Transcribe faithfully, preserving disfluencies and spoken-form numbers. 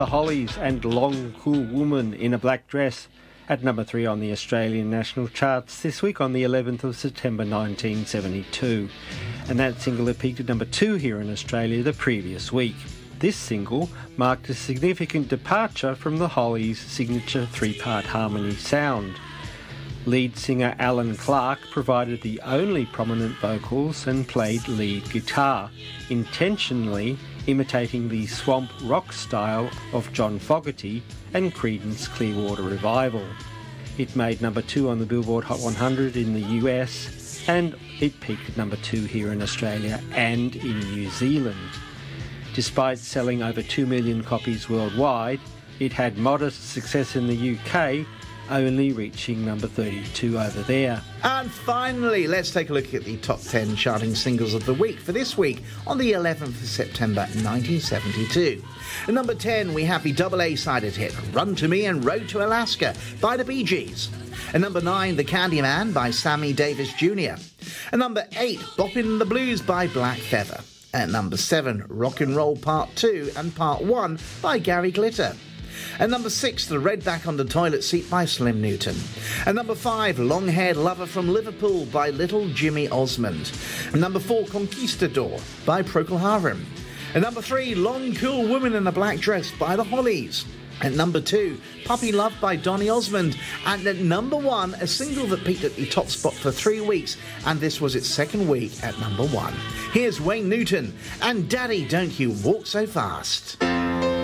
The Hollies and Long Cool Woman in a Black Dress at number three on the Australian national charts this week on the eleventh of September nineteen seventy-two. And that single had peaked at number two here in Australia the previous week. This single marked a significant departure from the Hollies' signature three-part harmony sound. Lead singer Alan Clark provided the only prominent vocals and played lead guitar, intentionally imitating the swamp rock style of John Fogerty and Creedence Clearwater Revival. It made number two on the Billboard Hot one hundred in the U S, and it peaked at number two here in Australia and in New Zealand. Despite selling over two million copies worldwide, it had modest success in the U K, only reaching number thirty-two over there. And finally, let's take a look at the top ten charting singles of the week for this week on the eleventh of September nineteen seventy-two. At number ten, we have the double A-sided hit Run to Me and Road to Alaska by the Bee Gees. At number nine, The Candyman by Sammy Davis Junior At number eight, Boppin' the Blues by Black Feather. At number seven, Rock and Roll Part two and Part one by Gary Glitter. At number six, The Red Back on the Toilet Seat by Slim Newton. At number five, Long-Haired Lover from Liverpool by Little Jimmy Osmond. At number four, Conquistador by Procol Harum. At number three, Long Cool Woman in a Black Dress by the Hollies. At number two, Puppy Love by Donny Osmond. And at number one, a single that peaked at the top spot for three weeks, and this was its second week at number one. Here's Wayne Newton and Daddy, Don't You Walk So Fast.